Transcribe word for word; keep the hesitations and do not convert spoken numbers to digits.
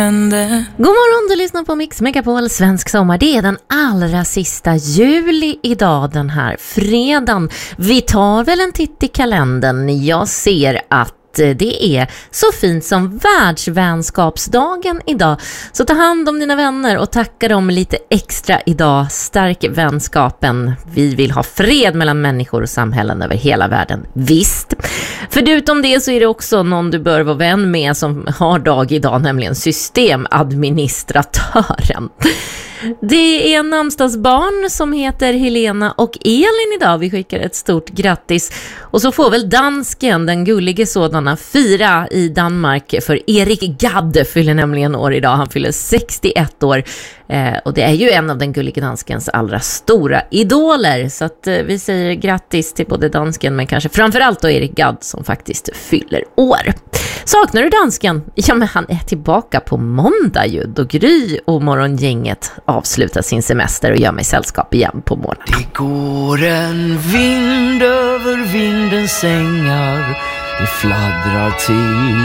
God morgon, du lyssnar på Mix Megapol Svensk Sommar. Det är den allra sista juli idag, den här fredagen. Vi tar väl en titt i kalendern. Jag ser att det är så fint som världsvänskapsdagen idag. Så ta hand om dina vänner och tacka dem lite extra idag. Stärk vänskapen. Vi vill ha fred mellan människor och samhällen över hela världen. Visst. Förutom det så är det också någon du bör vara vän med som har dag idag, nämligen systemadministratören. Det är en namnsdagsbarn som heter Helena och Elin idag. Vi skickar ett stort grattis. Och så får väl dansken, den gullige sådana, fira i Danmark. För Erik Gadd fyller nämligen år idag. Han fyller sextioett år. Eh, och det är ju en av den gullige danskens allra stora idoler. Så att eh, vi säger grattis till både dansken, men kanske framförallt då Erik Gadd som faktiskt fyller år. Saknar du dansken? Ja, men han är tillbaka på måndag ju. Då Gry och morgongänget avslutar sin semester och gör mig sällskap igen på morgonen. Det går en vind över vindens sängar. Det fladdrar till